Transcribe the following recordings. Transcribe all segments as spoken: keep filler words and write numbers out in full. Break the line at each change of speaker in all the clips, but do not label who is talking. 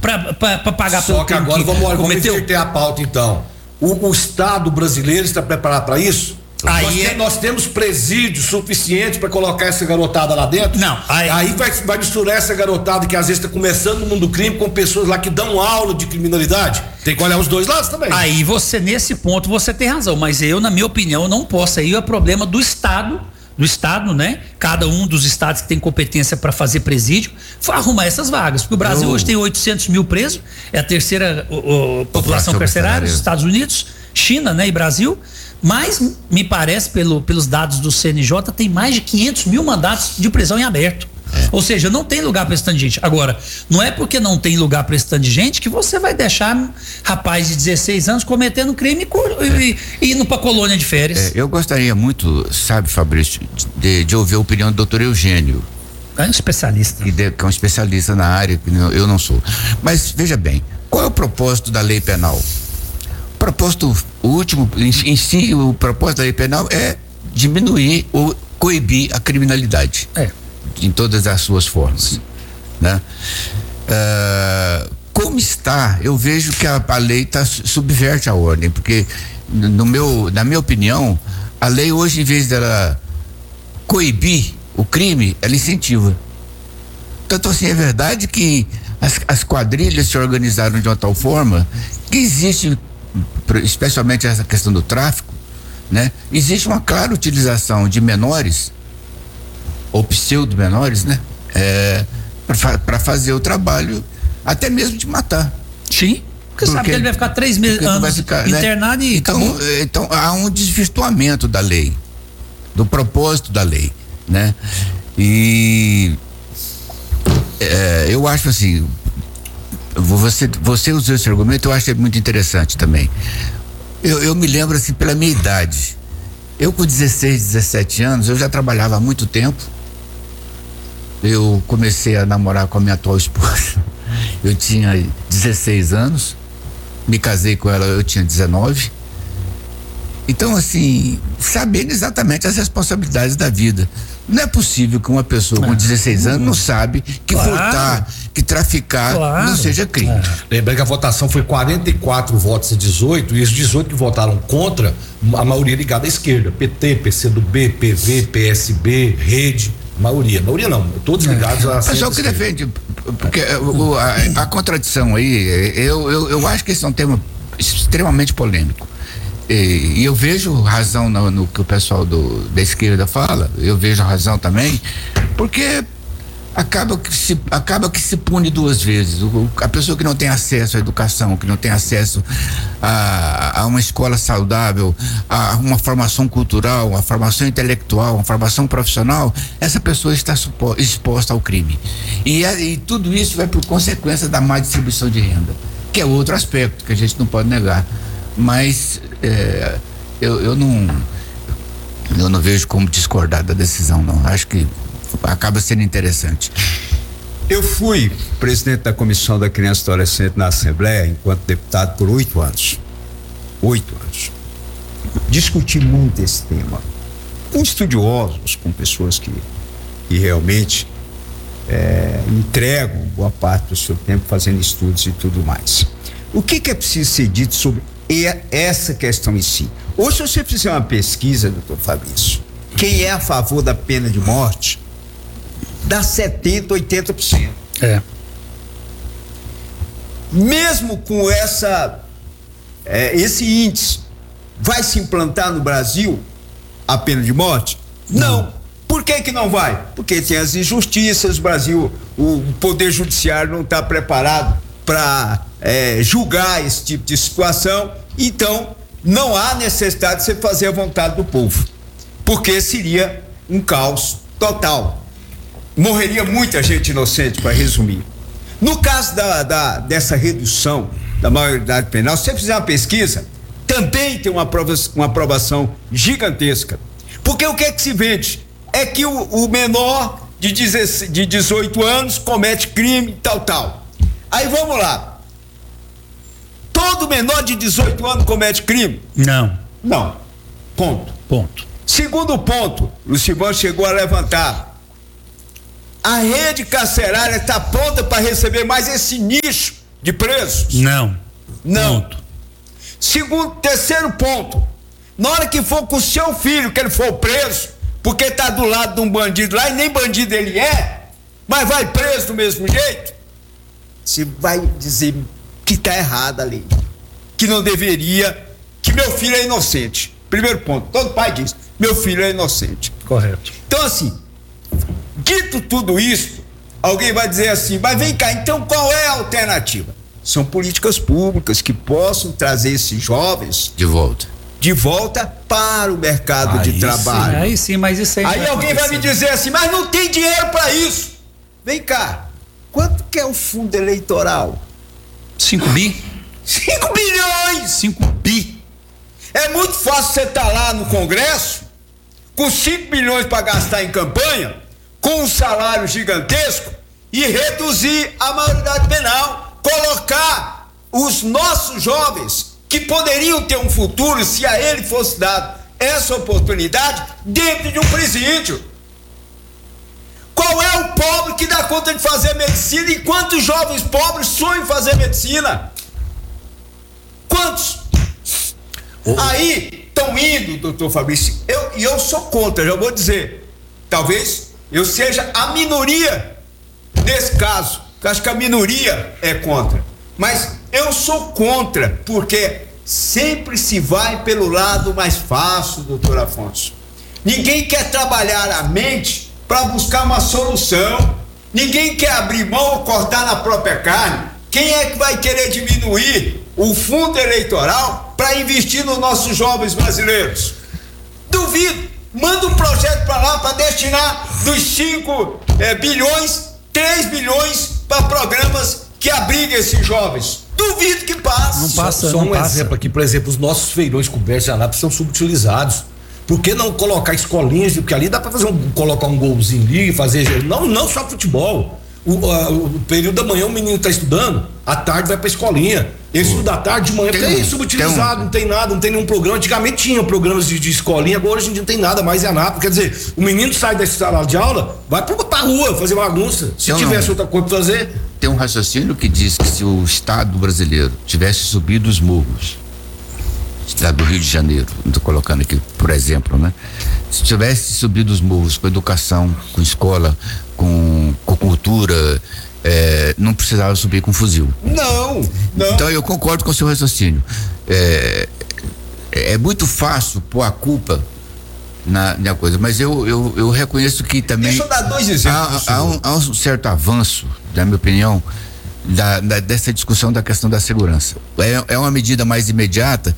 para pagar
pelo crime. Só que agora vamos, vamos inverter a pauta então. O, o Estado brasileiro está preparado para isso? Aí nós, é... tem, nós temos presídios suficientes para colocar essa garotada lá dentro?
Não.
Aí, aí vai, vai misturar essa garotada que às vezes está começando no mundo do crime com pessoas lá que dão aula de criminalidade. Tem que olhar os dois lados também.
Aí você, nesse ponto, você tem razão. Mas eu, na minha opinião, não posso. Aí é problema do Estado, do Estado, né? Cada um dos estados que tem competência para fazer presídio, arrumar essas vagas. Porque o Brasil eu... hoje tem oitocentos mil presos, é a terceira o, o, população carcerária dos Estados Unidos, China, né? E Brasil. Mas, me parece, pelo, pelos dados do C N J, tem mais de quinhentos mil mandatos de prisão em aberto. É. Ou seja, não tem lugar para esse tanto de gente. Agora, não é porque não tem lugar para esse tanto de gente que você vai deixar rapaz de dezesseis anos cometendo crime e, e indo para colônia de férias.
É, eu gostaria muito, sabe, Fabrício, de, de ouvir a opinião do doutor Eugênio.
É um especialista.
Que, de, que é um especialista na área, que eu não sou. Mas, veja bem, qual é o propósito da lei penal? O propósito, o último, em, em si, o propósito da lei penal é diminuir ou coibir a criminalidade.
É.
Em todas as suas formas, né? Uh, como está, eu vejo que a, a lei tá, subverte a ordem, porque no meu, na minha opinião, a lei hoje, em vez dela coibir o crime, ela incentiva. Tanto assim, é verdade que as, as quadrilhas se organizaram de uma tal forma que existe, especialmente essa questão do tráfico, né? Existe uma clara utilização de menores ou pseudo menores, né? É, para fazer o trabalho, até mesmo de matar.
Sim. Porque, porque sabe que ele vai ficar três meses anos ficar, internado, né? E
então, acabou. Então há um desvirtuamento da lei, do propósito da lei, né? E é, eu acho assim, você, você usou esse argumento, eu acho muito interessante também. Eu, eu me lembro assim, pela minha idade, eu com dezesseis, dezessete anos, eu já trabalhava há muito tempo. Eu comecei a namorar com a minha atual esposa, eu tinha dezesseis anos, me casei com ela, eu tinha dezenove. Então, assim, sabendo exatamente as responsabilidades da vida. Não é possível que uma pessoa com dezesseis anos não sabe que claro. furtar, que traficar claro. não seja crime. É.
Lembrando que a votação foi quarenta e quatro votos a dezoito, e os dezoito que votaram contra, a maioria ligada à esquerda. P T, P C do B, P V, P S B, Rede, maioria. Maioria não, todos ligados à
centro-esquerda. Mas só que defende, porque o, a, a contradição aí, eu, eu, eu acho que esse é um tema extremamente polêmico. E, e eu vejo razão no, no que o pessoal do, da esquerda fala, eu vejo razão também, porque acaba que se, acaba que se pune duas vezes. O, a pessoa que não tem acesso à educação, que não tem acesso a, a uma escola saudável, a uma formação cultural, uma formação intelectual, uma formação profissional, essa pessoa está supo, exposta ao crime. E, e tudo isso vai por consequência da má distribuição de renda, que é outro aspecto que a gente não pode negar. Mas é, eu, eu não eu não vejo como discordar da decisão, não. Acho que acaba sendo interessante.
Eu fui presidente da Comissão da Criança e Adolescente na Assembleia enquanto deputado por oito anos. Oito anos. Discuti muito esse tema com estudiosos, com pessoas que, que realmente é, entregam boa parte do seu tempo fazendo estudos e tudo mais. O que, que é preciso ser dito sobre essa questão em si? Hoje, se você fizer uma pesquisa, doutor Fabrício, quem é a favor da pena de morte, dá setenta, oitenta por cento.
É.
Mesmo com essa, é, esse índice, vai se implantar no Brasil a pena de morte? Não. não. Por que que não vai? Porque tem as injustiças, o Brasil, o Poder Judiciário não está preparado para é, julgar esse tipo de situação, então não há necessidade de você fazer a vontade do povo, porque seria um caos total, morreria muita gente inocente, para resumir. No caso da, da, dessa redução da maioridade penal, se você fizer uma pesquisa, também tem uma aprovação, uma aprovação gigantesca, porque o que é que se vende? É que o, o menor de, dezesseis, de dezoito anos comete crime, tal, tal. Aí vamos lá. Todo menor de dezoito anos comete crime?
Não.
Não. Ponto.
Ponto.
Segundo ponto, o Silvão chegou a levantar. A rede carcerária está pronta para receber mais esse nicho de presos?
Não.
Não.
Ponto.
Segundo, terceiro ponto, na hora que for com o seu filho, que ele for preso, porque tá do lado de um bandido lá, e nem bandido ele é, mas vai preso do mesmo jeito, você vai dizer que tá errado ali, que não deveria, que meu filho é inocente. Primeiro ponto, todo pai diz, meu filho é inocente.
Correto.
Então assim, dito tudo isso, alguém vai dizer assim, mas vem cá, então qual é a alternativa? São políticas públicas que possam trazer esses jovens
De volta.
de volta para o mercado
Aí
de trabalho.
Aí sim, mas isso aí.
Aí alguém vai me dizer assim, mas não tem dinheiro para isso. Vem cá, quanto que é o fundo eleitoral?
cinco bi?
cinco bilhões!
cinco bi.
É muito fácil você estar lá no Congresso com cinco bilhões para gastar em campanha, com um salário gigantesco e reduzir a maioridade penal, colocar os nossos jovens que poderiam ter um futuro se a ele fosse dado essa oportunidade dentro de um presídio. Qual é o pobre que dá conta de fazer medicina e quantos jovens pobres sonham em fazer medicina? Quantos? Oh. Aí estão indo, doutor Fabrício, e eu, eu sou contra, já vou dizer, talvez eu seja a minoria nesse caso, eu acho que a minoria é contra, mas eu sou contra, porque sempre se vai pelo lado mais fácil, doutor Afonso. Ninguém quer trabalhar a mente para buscar uma solução, ninguém quer abrir mão ou cortar na própria carne. Quem é que vai querer diminuir o fundo eleitoral para investir nos nossos jovens brasileiros? Duvido. Manda um projeto para lá para destinar dos cinco é, bilhões, três bilhões para programas que abriguem esses jovens. Duvido que passe.
Não passa,
Só, só
não
um
passa.
exemplo aqui, por exemplo, os nossos feirões cobertos de anápolis são subutilizados. Por que não colocar escolinhas? Porque ali dá para fazer um, colocar um golzinho ali e fazer. Não, não só futebol. O, a, o período da manhã o menino está estudando, à tarde vai para escolinha. Ele estuda à tarde, de manhã tem, tem subutilizado, tem um... não tem nada, não tem nenhum programa. Antigamente tinha programas de, de escolinha, agora hoje em dia não tem nada mais em Anápolis. Quer dizer, o menino sai da sala de aula, vai pra, pra rua fazer bagunça. Se
Eu
tivesse
não.
outra coisa pra fazer.
Tem um raciocínio que diz que se o Estado brasileiro tivesse subido os morros, Estado do Rio de Janeiro, estou colocando aqui por exemplo, né? Se tivesse subido os morros com educação, com escola, com, com cultura, é, não precisava subir com fuzil.
Não, não.
Então eu concordo com o seu raciocínio. É, é muito fácil pôr a culpa na, na coisa, mas eu, eu, eu reconheço que também.
Deixa eu dar dois exemplos.
Há, há, um, há um certo avanço, na minha opinião, da, da, dessa discussão da questão da segurança. É, é uma medida mais imediata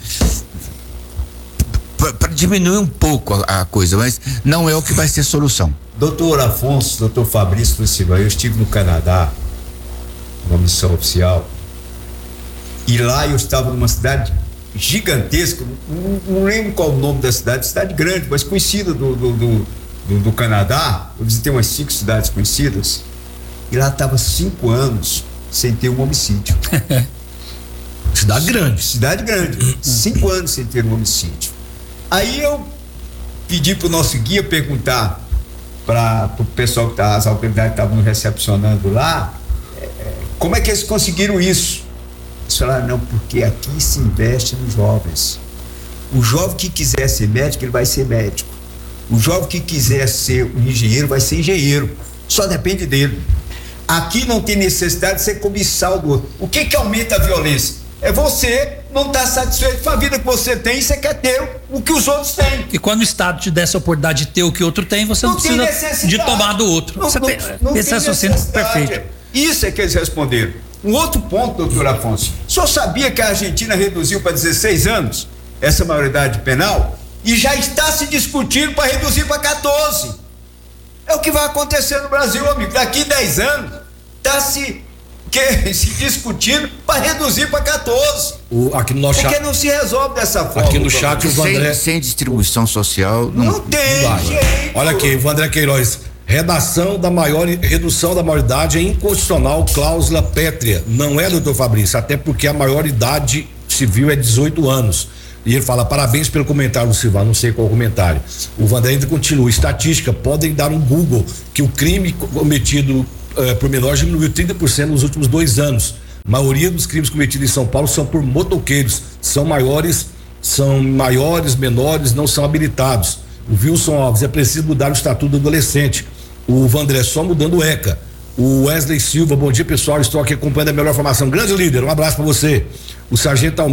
para diminuir um pouco a, a coisa, mas não é o que vai ser solução.
Doutor Afonso, doutor Fabrício Silva, eu estive no Canadá, uma missão oficial, e lá eu estava numa cidade gigantesca, não, não lembro qual o nome da cidade, cidade grande, mas conhecida do, do, do, do, do Canadá. Eu visitei umas cinco cidades conhecidas, e lá estava cinco anos sem ter um homicídio.
Cidade grande.
Cidade grande, cinco anos sem ter um homicídio. Aí eu pedi pro nosso guia perguntar para o pessoal que tá, as autoridades estavam recepcionando lá, é, como é que eles conseguiram isso? Eles falaram, não, porque aqui se investe nos jovens. O jovem que quiser ser médico, ele vai ser médico. O jovem que quiser ser um engenheiro, vai ser engenheiro. Só depende dele. Aqui não tem necessidade de ser cobiçar do outro. O que que aumenta a violência? É você não estar tá satisfeito com a vida que você tem e você quer ter o que os outros têm.
E quando o Estado te der essa oportunidade de ter o que o outro tem, você não, não precisa de tomar do outro.
Não,
você
não,
tem,
não
esse
tem
raciocínio perfeito.
Isso é que eles responderam. Um outro ponto, doutor Afonso. O senhor sabia que a Argentina reduziu para dezesseis anos essa maioridade penal? E já está se discutindo para reduzir para quatorze. É o que vai acontecer no Brasil, amigo. Daqui dez anos está se, que, se discutindo para reduzir para quatorze.
O, aqui no nosso
Porque
chat,
não se resolve dessa forma.
aqui no chat o Vandré.
Sem, sem distribuição social não,
Não tem
Vai.
jeito.
Olha aqui, o André Queiroz. Redação da maior, redução da maioridade é inconstitucional, cláusula pétrea. Não é, doutor Fabrício, até porque a maioridade civil é dezoito anos. E ele fala, parabéns pelo comentário do Silva, não sei qual comentário. O Vandré ainda continua, estatística, podem dar um Google que o crime cometido eh, por menores diminuiu trinta por cento nos últimos dois anos. A maioria dos crimes cometidos em São Paulo são por motoqueiros, são maiores, são maiores, menores, não são habilitados. O Wilson Alves, é preciso mudar o estatuto do adolescente. O Vandré, só mudando o ECA. O Wesley Silva, bom dia pessoal, estou aqui acompanhando a melhor formação. Grande líder, um abraço para você. O Sargento